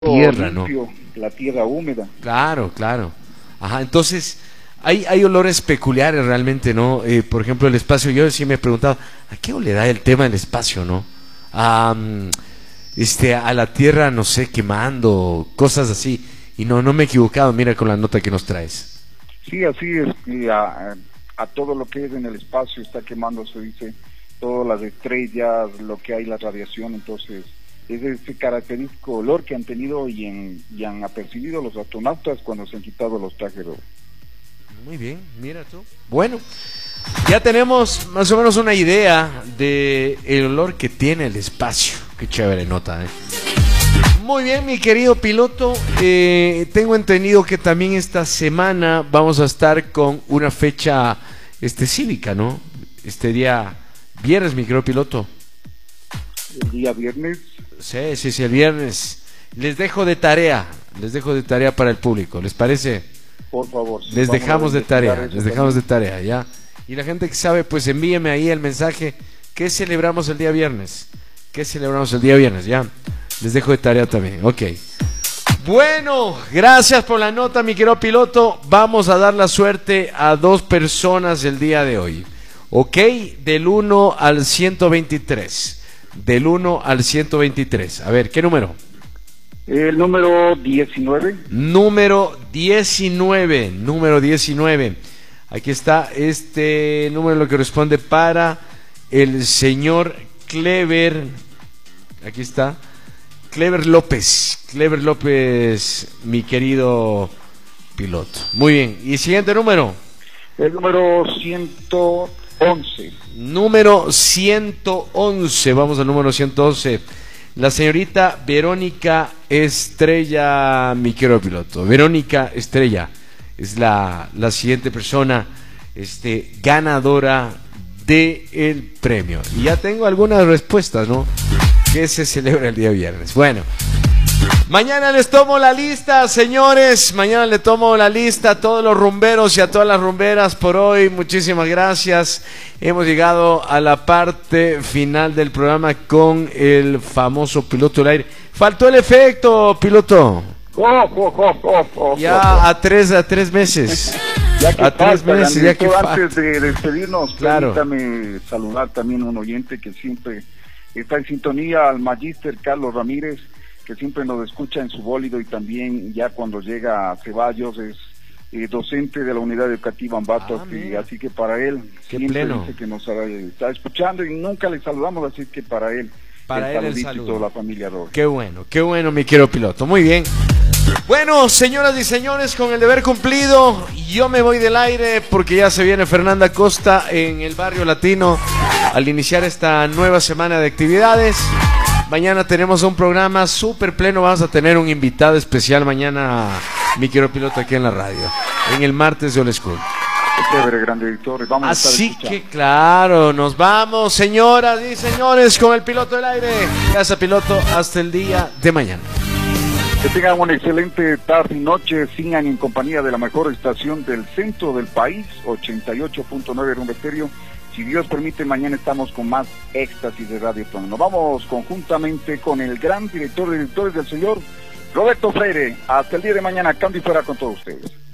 tierra, ¿no? limpio, la tierra húmeda. Claro, claro. Ajá, entonces hay olores peculiares realmente, ¿no? Por ejemplo, el espacio, yo sí me he preguntado, ¿a qué olerá el tema del espacio, no? A, a la tierra, no sé, quemando, cosas así. Y no me he equivocado, mira con la nota que nos traes. Sí, así es, y a todo lo que es en el espacio está quemando, se dice, todas las estrellas, lo que hay, la radiación, entonces es ese característico olor que han tenido y han apercibido los astronautas cuando se han quitado los trajes. Muy bien, mira tú. Bueno, ya tenemos más o menos una idea de el olor que tiene el espacio. Qué chévere nota, ¿eh? Muy bien, mi querido piloto. Tengo entendido que también esta semana vamos a estar con una fecha cívica, ¿no? Este día viernes, mi querido piloto. El día viernes. Sí, el viernes. Les dejo de tarea para el público, ¿les parece? Por favor. Les dejamos de tarea, ¿ya? Y la gente que sabe, pues envíeme ahí el mensaje. ¿Qué celebramos el día viernes? ¿Ya? Les dejo de tarea también, ok. Bueno, gracias por la nota, mi querido piloto. Vamos a dar la suerte a 2 personas el día de hoy. Ok, del 1 al 123. Del 1 al 123. A ver, ¿qué número? El número 19. Número 19. Aquí está este número, lo que corresponde para el señor Clever. Aquí está. Clever López, mi querido piloto. Muy bien. ¿Y siguiente número? El número 111. Número 111. Vamos al número 111. La señorita Verónica Estrella, mi querido piloto. Verónica Estrella es la siguiente persona ganadora del premio. Y ya tengo algunas respuestas, ¿no? Que se celebra el día viernes. Bueno, mañana les tomo la lista, señores. Mañana le tomo la lista a todos los rumberos y a todas las rumberas por hoy. Muchísimas gracias. Hemos llegado a la parte final del programa con el famoso piloto del aire. Faltó el efecto, piloto. Ya a tres meses. Ya que a 3 meses, ya que antes de despedirnos, claro. Permítame saludar también a un oyente que siempre está en sintonía, al Magíster Carlos Ramírez, que siempre nos escucha en su bólido, y también ya cuando llega a Ceballos es docente de la unidad educativa Ambato, así que para él siempre dice que nos está escuchando y nunca le saludamos, así que para él el saludo y toda la familia Roja. Qué bueno, mi querido piloto. Muy bien. Bueno, señoras y señores, con el deber cumplido, yo me voy del aire porque ya se viene Fernanda Costa en el Barrio Latino al iniciar esta nueva semana de actividades. Mañana tenemos un programa súper pleno, vamos a tener un invitado especial mañana, mi querido piloto, aquí en la radio, en el martes de Old School. Chévere, gran director. Así que claro, nos vamos, señoras y señores, con el piloto del aire. Gracias, piloto, hasta el día de mañana. Que tengan una excelente tarde y noche, sigan en compañía de la mejor estación del centro del país, 88.9 Rumba Estéreo. Si Dios permite, mañana estamos con más éxtasis de Radio Plan. Nos vamos conjuntamente con el gran director de directores del señor Roberto Freire. Hasta el día de mañana, cambio y fuera con todos ustedes.